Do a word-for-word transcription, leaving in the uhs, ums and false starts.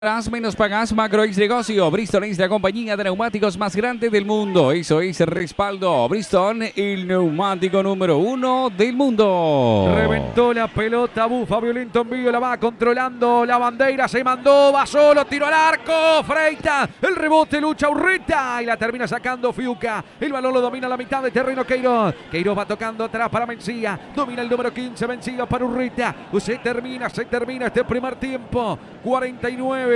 Más menos pagas, Macro es negocio. Bristol es la compañía de neumáticos más grande del mundo. Eso es respaldo. Bristol, el neumático número uno del mundo. Reventó la pelota, bufa, violento envío, la va controlando la bandera, se mandó, va solo, tiro al arco, Freita, el rebote, lucha Urreta y la termina sacando Fiuca. El balón lo domina a la mitad de terreno Queiroz. Queiroz va tocando atrás para Mencía, domina el número quince, Mencía para Urreta. Se termina, se termina este primer tiempo. cuarenta y nueve